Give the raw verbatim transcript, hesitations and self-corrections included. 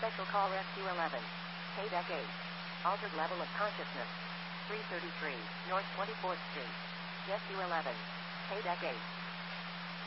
Special call Rescue eleven. Paydeck eight. Altered level of consciousness. three thirty-three, North twenty-fourth Street. Rescue eleven. Paydeck eight.